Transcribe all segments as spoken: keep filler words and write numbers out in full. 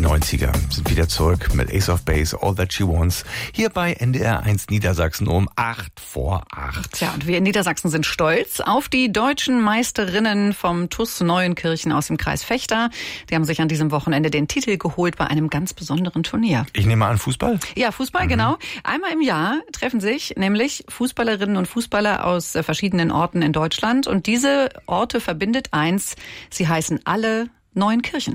neunziger sind wieder zurück mit Ace of Base, All That She Wants, hier bei N D R eins Niedersachsen um acht vor acht. Ja, und wir in Niedersachsen sind stolz auf die deutschen Meisterinnen vom T U S Neuenkirchen aus dem Kreis Vechta. Die haben sich an diesem Wochenende den Titel geholt bei einem ganz besonderen Turnier. Ich nehme an Fußball? Ja, Fußball, mhm. genau. Einmal im Jahr treffen sich nämlich Fußballerinnen und Fußballer aus verschiedenen Orten in Deutschland. Und diese Orte verbindet eins, sie heißen alle Neuenkirchen.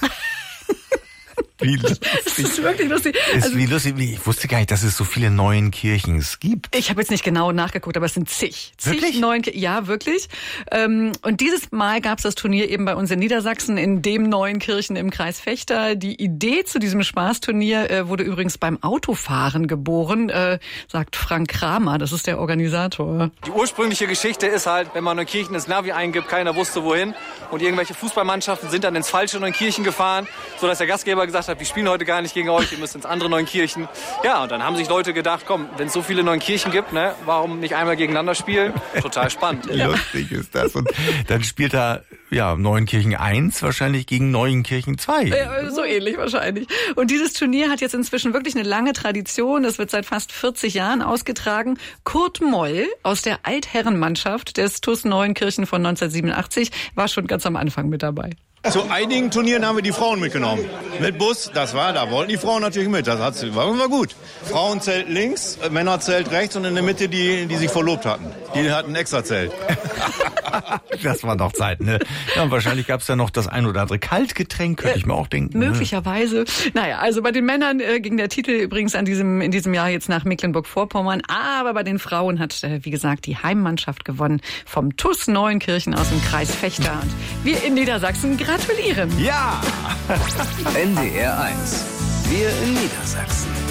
Wie lustig. Das ist wirklich lustig. Ist Also, wie lustig. Ich wusste gar nicht, dass es so viele Neuenkirchen gibt. Ich habe jetzt nicht genau nachgeguckt, aber es sind zig. Zig Wirklich? Neuenkirchen. Ja, wirklich. Und dieses Mal gab es das Turnier eben bei uns in Niedersachsen, in dem Neuenkirchen im Kreis Vechta. Die Idee zu diesem Spaßturnier wurde übrigens beim Autofahren geboren, sagt Frank Kramer, das ist der Organisator. Die ursprüngliche Geschichte ist halt, wenn man Neunkirchen ins Navi eingibt, keiner wusste wohin. Und irgendwelche Fußballmannschaften sind dann ins falsche Neunkirchen gefahren, sodass der Gastgeber gesagt hat, wir spielen heute gar nicht gegen euch, ihr müsst ins andere Neunkirchen. Ja, und dann haben sich Leute gedacht, komm, wenn es so viele Neunkirchen gibt, ne, warum nicht einmal gegeneinander spielen? Total spannend. Ja. Lustig ist das. Und dann spielt da ja Neuenkirchen eins wahrscheinlich gegen Neuenkirchen zwei. Ja, so ähnlich wahrscheinlich. Und dieses Turnier hat jetzt inzwischen wirklich eine lange Tradition. Das wird seit fast vierzig Jahren ausgetragen. Kurt Moll aus der Altherrenmannschaft des T U S Neuenkirchen von neunzehnhundertsiebenundachtzig war schon ganz am Anfang mit dabei. Zu einigen Turnieren haben wir die Frauen mitgenommen. Mit Bus, das war, da wollten die Frauen natürlich mit. Das hat, war, war gut. Frauenzelt links, Männerzelt rechts und in der Mitte die, die sich verlobt hatten. Die hatten ein extra Zelt. Das war doch Zeit, ne? Ja, und wahrscheinlich gab es da noch das ein oder andere Kaltgetränk, könnte äh, ich mir auch denken. Möglicherweise. Ne? Naja, also bei den Männern äh, ging der Titel übrigens an diesem, in diesem Jahr jetzt nach Mecklenburg-Vorpommern. Aber bei den Frauen hat, äh, wie gesagt, die Heimmannschaft gewonnen vom T U S Neuenkirchen aus dem Kreis Vechta. Und wir in Niedersachsen gratulieren. Ja! N D R eins. Wir in Niedersachsen.